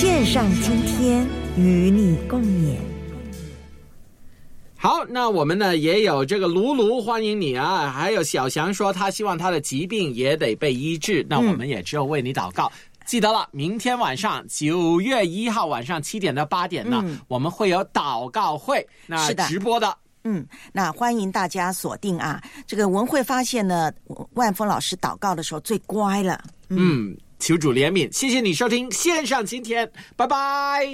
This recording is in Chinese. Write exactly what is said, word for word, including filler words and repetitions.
线上今天与你共勉。 好，那我们呢也有这个卢卢欢迎你啊，还有小翔说他希望他的疾病也得被医治，那我们也只有为你祷告。嗯，记得了，明天晚上九月一号晚上七点到八点呢，嗯，我们会有祷告会，那直播的。 嗯，那欢迎大家锁定啊！这个文慧发现呢，万峰老师祷告的时候最乖了。 嗯，嗯，求主怜悯，谢谢你收听线上今天，拜拜。